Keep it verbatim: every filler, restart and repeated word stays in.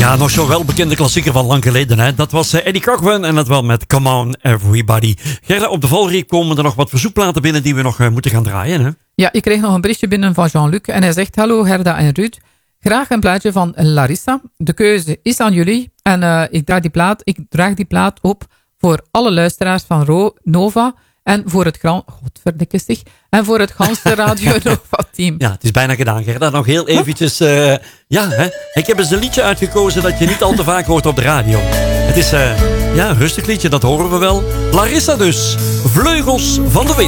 Ja, nog zo'n welbekende klassieker van lang geleden. Hè? Dat was uh, Eddie Cochran en dat wel met Come On Everybody. Gerda, op de valreep komen er nog wat verzoekplaten binnen die we nog uh, moeten gaan draaien. Hè? Ja, ik kreeg nog een berichtje binnen van Jean-Luc en hij zegt: hallo Gerda en Ruud. Graag een plaatje van Larissa. De keuze is aan jullie en uh, ik, draag die plaat, ik draag die plaat op voor alle luisteraars van Ro Nova en voor het gran... Godverdikke zich. En voor het ganse Radio Nova team. Ja, het is bijna gedaan, Gerda. Nog heel eventjes... Uh, ja, hè? Ik heb eens een liedje uitgekozen dat je niet al te vaak hoort op de radio. Het is uh, ja, een rustig liedje, dat horen we wel. Larissa dus. Vleugels van de wind.